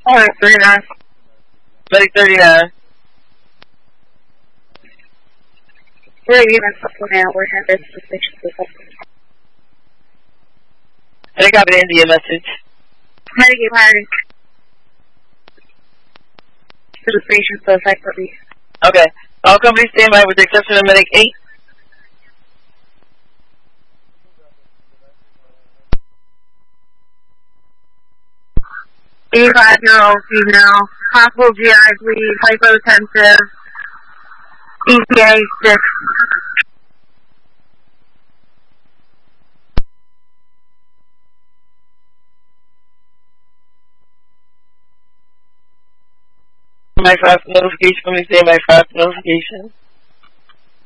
Alright, 39. Medic 39. We're even supplement. We're having suspicious of something. I got an India message. Medic hiring. To the station, so separately. Okay. All companies stand by with the exception of Medic 8. $85-year-old female, possible GI bleed, hypotensive, EPA 6. My 5 notification, company stand by 5 notification.